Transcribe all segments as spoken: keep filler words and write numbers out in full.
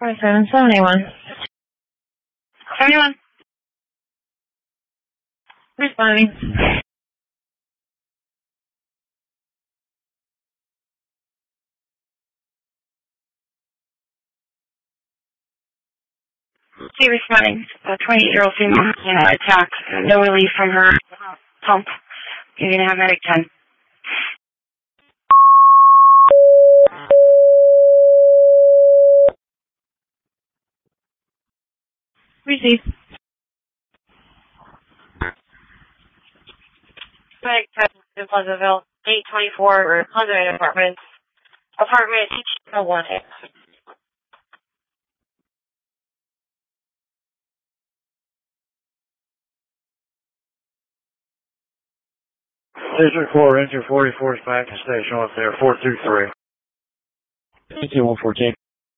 seven seventy-one. seventy-one. Responding. She responding. A twenty-eight-year-old female in an attack. No relief from her pump. You're going to have medic ten. Receive. Medic ten in Pleasantville. eight twenty-four Pleasantville Apartments. Apartment H one. District four, Ranger forty-four is back to station up there, four two three. eighteen one fourteen.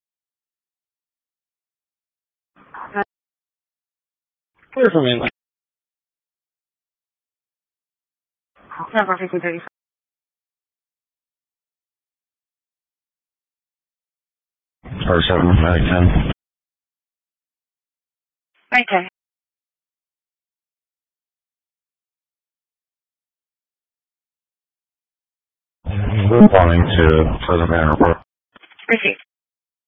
Clear from inland. Number fifteen thirty-five. Star seven, Medic ten. Medic ten. Responding to Pleasant Van Report. Receive.